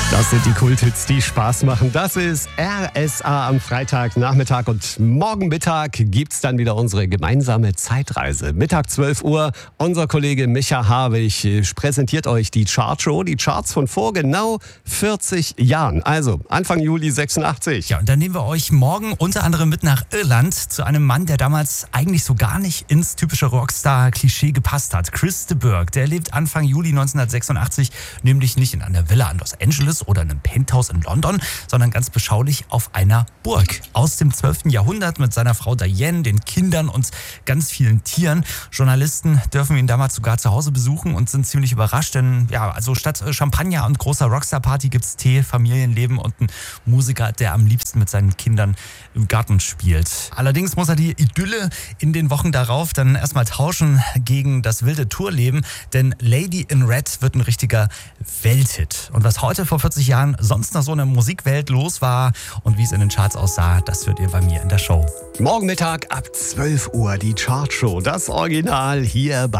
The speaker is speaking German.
Das sind die Kulthits, die Spaß machen. Das ist RSA am Freitagnachmittag und morgen Mittag gibt's dann wieder unsere gemeinsame Zeitreise. Mittag 12 Uhr, unser Kollege Micha Harwig präsentiert euch die Chartshow, die Charts von vor genau 40 Jahren. Also Anfang Juli 86. Ja, und dann nehmen wir euch morgen unter anderem mit nach Irland zu einem Mann, der damals eigentlich so gar nicht ins typische Rockstar-Klischee gepasst hat. Chris de Burgh, der lebt Anfang Juli 1986 nämlich nicht in einer Villa in Los Angeles oder in einem Penthouse in London, sondern ganz beschaulich auf einer Burg aus dem 12. Jahrhundert mit seiner Frau Diane, den Kindern und ganz vielen Tieren. Journalisten dürfen ihn damals sogar zu Hause besuchen und sind ziemlich überrascht, denn ja, also statt Champagner und großer Rockstar-Party gibt's Tee, Familienleben und einen Musiker, der am liebsten mit seinen Kindern im Garten spielt. Allerdings muss er die Idylle in den Wochen darauf dann erstmal tauschen gegen das wilde Tourleben, denn Lady in Red wird ein richtiger Welthit. Und was heute vor 40 Jahren sonst noch so in der Musikwelt los war und wie es in den Charts aussah, das hört ihr bei mir in der Show. Morgen Mittag ab 12 Uhr die Chartshow, das Original hier bei